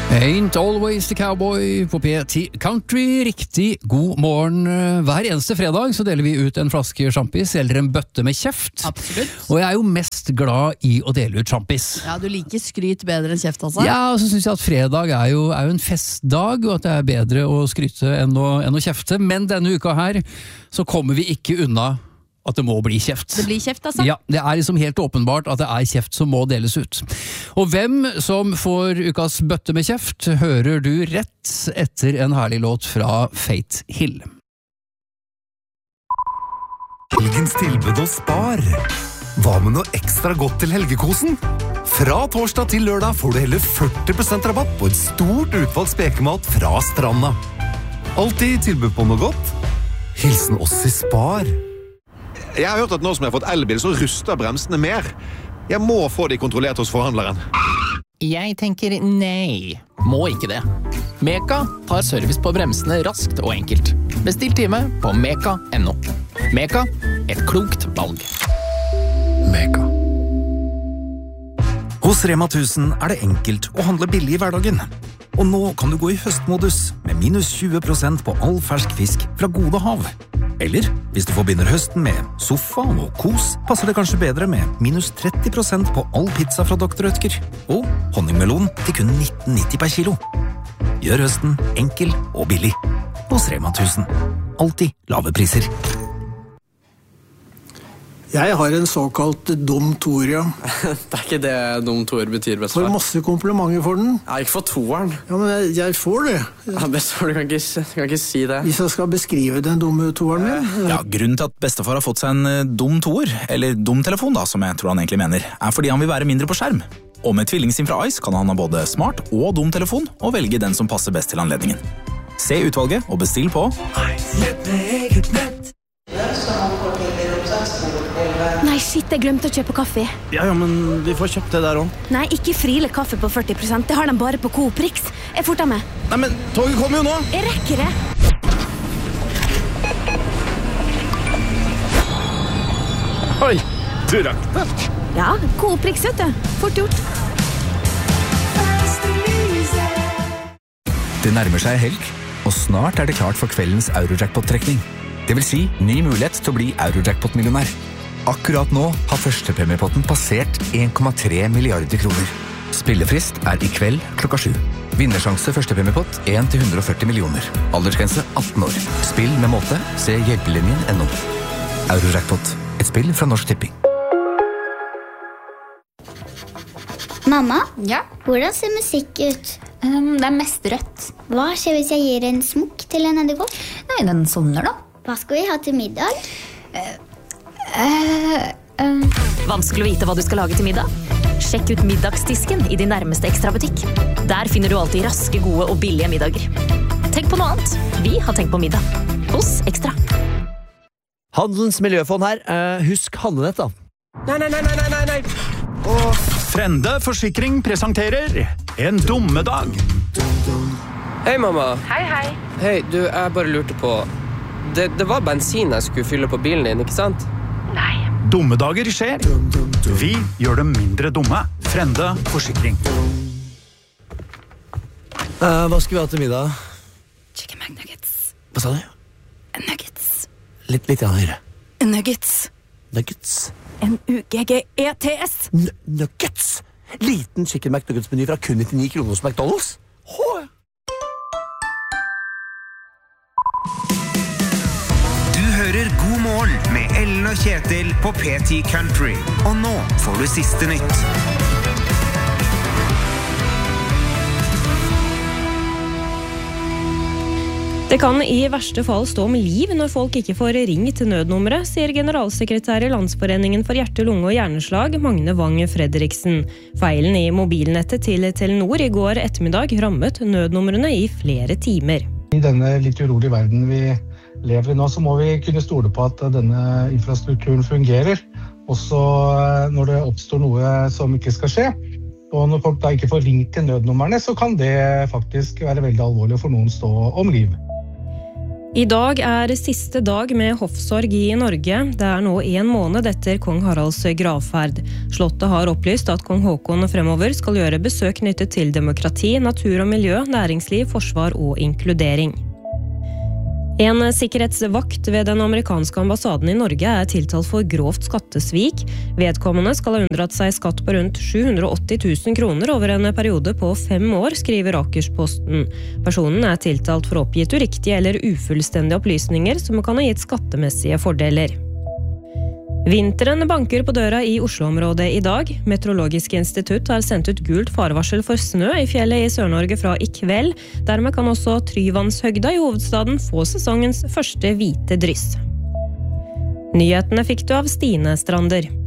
Ain't always the cowboy på P10 Country. Riktig god morgen. Hver eneste fredag så deler vi ut en flaske sjampis eller en bøtte med kjeft. Absolutt. Og jeg er jo mest glad i å dele ut sjampis. Ja, du liker skryt bedre enn kjeft, altså? Ja, og så synes jeg at fredag er jo en festdag, og at det er bedre å skryte enn å kjefte. Men denne uka her så kommer vi ikke unna at det må bli kjeft. Det blir kjeft, altså? Ja, det er liksom helt åpenbart at det er kjeft som må deles ut. Og hvem som får ukas bøtte med kjeft, hører du rett etter en herlig låt fra Faith Hill. Helgens tilbud og spar. Hva med noe ekstra godt til helgekosen? Fra torsdag til lørdag får du hele 40% rabatt på et stort utvalg spekemat fra Stranda. Alltid tilbud på noe godt. Hilsen oss i Spar. Jeg har hørt at nå som jeg har fått elbil, så ruster bremsene mer. Jeg må få de kontrollert hos forhandleren. Jeg tenker nei. Må ikke det. Meka tar service på bremsene raskt og enkelt. Bestill time på meka.no. Meka, et klokt valg. Mega. Hos Rema 1000 er det enkelt å handle billig i hverdagen. Og nå kan du gå i høstmodus med minus 20% på all fersk fisk fra Gode Hav. Eller, hvis du forbinder høsten med sofa og kos, passer det kanskje bedre med minus 30% på all pizza fra Dr. Rødtger. Og honningmelon til kun 19,90 per kilo. Gjør høsten enkel og billig. Hos Rema 1000. Alltid lave priser. Jeg har en såkalt dum toer, ja. Det er ikke det dum toer betyr, bestefar. Får masse komplimenter for den. Ja, ikke for toeren. Ja, men jeg får det. Ja, bestefar, du kan ikke si det. Hvis jeg skal beskrive den dumme toeren min. Ja, grunnen til at bestefar har fått seg en dum toer, eller dum telefon da, som jeg tror han egentlig mener, er fordi han vil være mindre på skjerm. Og med tvillingsim fra Ice kan han ha både smart og dum telefon, og velge den som passer best til anledningen. Se utvalget og bestill på Nei, shit, jeg glemte å kjøpe kaffe. Ja, men vi får kjøpt det der også. Nei, ikke Friele kaffe på 40%. Det har de bare på Coop Rix. Jeg forter meg. Nei, men toget kommer jo nå. Jeg rekker det. Oi, du rakk det. Ja, Coop Rix, vet du. Fort gjort. Det nærmer seg helg, og snart er det klart for kveldens Eurojackpot-trekning. Det vil si ny mulighet til å bli Eurojackpot-millionær. Akkurat nå har førstepremiepotten passert 1,3 milliarder kroner. Spillefrist er i kveld klokka 7. Vinnersjanse førstepremiepott 1 til 140 millioner. Aldersgrense 18 år. Spill med måte. Se hjelpelinjen.no. Eurojackpot. Et spill fra Norsk Tipping. Mamma, ja? Hvordan ser musikk ut? Det er mest rødt. Hva skjer hvis jeg gir en smokk til en edderkopp? Nei, den sovner da. Hva skal vi ha til middag? Vanskelig å vite hva du skal lage til middag? Sjekk ut middagsdisken i din nærmeste Extra-butikk. Der finner du alltid raske, gode og billige middager. Tenk på noe annet. Vi har tenkt på middag. Hos Extra. Handelens miljøfond her. Husk handlenett da. Nei. Frende Forsikring presenterer En dummedag. Hei, mamma. Hei. Hei, du, jeg bare lurte på... Det var bensin jeg skulle fylle på bilen din, ikke sant? Nei. Dummedager skjer. Vi gjør dem mindre dumme. Frende Forsikring. Hva skal vi ha til middag? Chicken McNuggets. Hva sa du? Nuggets. Litt høyere. Nuggets. Nuggets. N-U-G-G-E-T-S. Nuggets! Liten chicken McNuggets-meny fra kun 99 kroner hos McDonald's. Du hører God morgen med Ellen og Kjetil på P10 Country. Og nå får du siste nytt. Det kan i verste fall stå om liv når folk ikke får ringt nødnummeret, sier generalsekretær i Landsforeningen for hjerte-, lunge- og hjerneslag, Magne Wang Fredriksen. Feilen i mobilnettet til Telenor i går ettermiddag rammet nødnumrene i flere timer. I denne litt urolige verden vi lever i nå, så må vi kunne stole på at denne infrastrukturen fungerer, også når det oppstår noe som ikke skal skje. Og når folk da ikke får ringt til nødnumrene, så kan det faktisk være veldig alvorlig for noen stå om liv. I dag siste dag med hoffsorg i Norge. Det nå 1 måned etter kong Haralds gravferd. Slottet har opplyst at kong Håkon fremover skal gjøre besøk knyttet til demokrati, natur og miljø, næringsliv, forsvar og inkludering. En sikkerhetsvakt ved den amerikanske ambassaden i Norge tiltalt for grovt skattesvik. Vedkommende skal ha unndratt seg skatt på rundt 780 000 kroner over en periode på 5 år, skriver Akersposten. Personen tiltalt for oppgitt uriktige eller ufullstendige opplysninger som kan ha gitt skattemessige fordeler. Vinteren banker på døra i Oslo-området i dag. Meteorologisk institutt har sendt ut gult farevarsel for snø i fjellet i Sør-Norge fra i kveld. Dermed kan også Tryvannshøgda i hovedstaden få sesongens første hvite dryss. Nyhetene fikk du av Stine Strander.